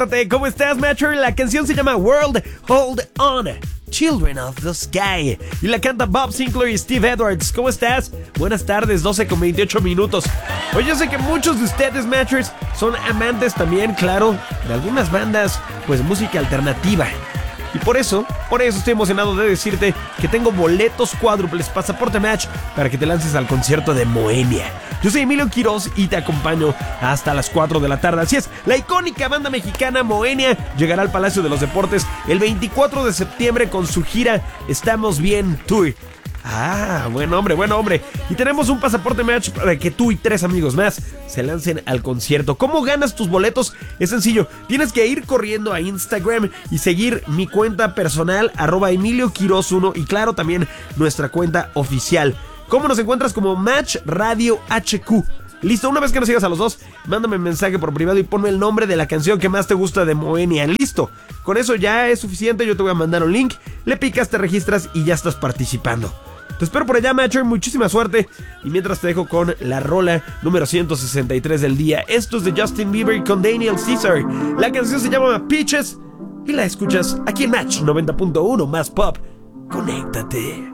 ¿Cómo estás, Matcher? La canción se llama World Hold On, Children of the Sky, y la canta Bob Sinclair y Steve Edwards. ¿Cómo estás? Buenas tardes, 12:28. Oye, yo sé que muchos de ustedes, Matchers, son amantes también, claro, de algunas bandas, pues música alternativa. Y por eso estoy emocionado de decirte que tengo boletos cuádruples, pasaporte match, para que te lances al concierto de Moenia. Yo soy Emilio Quiroz y te acompaño hasta las 4 de la tarde. Así es, la icónica banda mexicana Moenia llegará al Palacio de los Deportes el 24 de septiembre con su gira Estamos Bien Tour. Buen hombre. Y tenemos un pasaporte match para que tú y 3 amigos más se lancen al concierto. ¿Cómo ganas tus boletos? Es sencillo, tienes que ir corriendo a Instagram y seguir mi cuenta personal @EmilioQuiroz1 y claro, también nuestra cuenta oficial. ¿Cómo nos encuentras? Como Match Radio HQ. Listo, una vez que nos sigas a los dos, mándame un mensaje por privado y ponme el nombre de la canción que más te gusta de Moenia. Listo, con eso ya es suficiente. Yo te voy a mandar un link, le picas, te registras y ya estás participando. Te espero por allá, Matcher, muchísima suerte. Y mientras te dejo con la rola número 163 del día. Esto es de Justin Bieber con Daniel Caesar. La canción se llama Peaches y la escuchas aquí en Match 90.1 más pop. Conéctate.